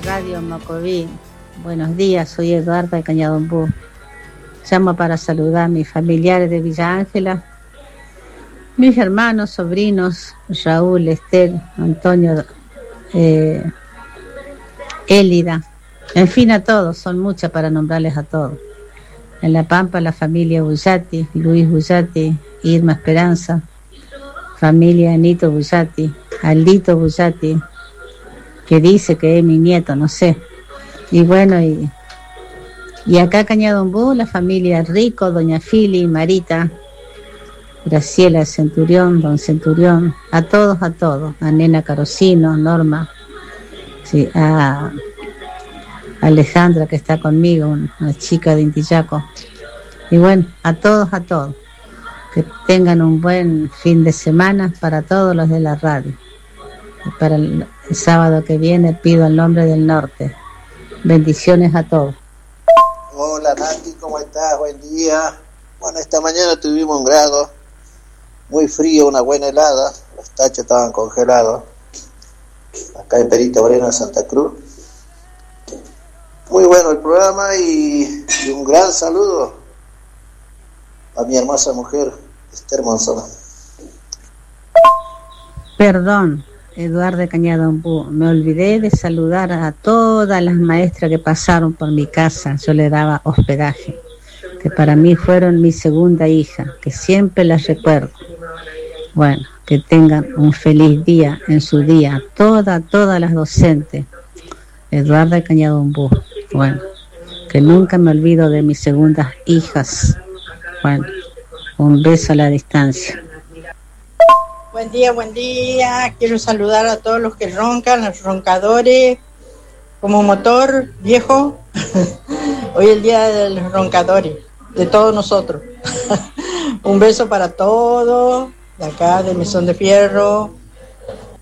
Radio Mocoví. Buenos días, soy Eduarda de Cañadombú. Llamo para saludar a mis familiares de Villa Ángela, mis hermanos, sobrinos, Raúl, Estel, Antonio, Élida, en fin, a todos, son muchas para nombrarles a todos. En La Pampa, la familia Bullati, Luis Bullati, Irma Esperanza, familia Anito Bullati, Aldito Bullati, que dice que es mi nieto, no sé. Y bueno, y acá Cañadombú, la familia Rico, doña Fili, Marita, Graciela Centurión, don Centurión, a todos, a Nena Carosino, Norma, sí, a Alejandra que está conmigo, una chica de Intillaco. Y bueno, a todos, que tengan un buen fin de semana para todos los de la radio. Y para el sábado que viene pido el nombre del norte. Bendiciones a todos. Hola Nati, ¿cómo estás? Buen día. Bueno, esta mañana tuvimos 1 grado, muy frío, una buena helada, los tachos estaban congelados, acá en Perito Moreno, Santa Cruz. Muy bueno el programa y un gran saludo a mi hermosa mujer, Esther Monzón. Perdón, Eduardo de Cañadombú, me olvidé de saludar a todas las maestras que pasaron por mi casa. Yo le daba hospedaje, que para mí fueron mi segunda hija, que siempre las recuerdo. Bueno, que tengan un feliz día en su día, todas las docentes. Eduardo de Cañadombú. Bueno, que nunca me olvido de mis segundas hijas. Bueno, un beso a la distancia. Buen día. Quiero saludar a todos los que roncan, los roncadores, como motor viejo. Hoy es el día de los roncadores, de todos nosotros. Un beso para todos, de acá, de Mesón de Fierro.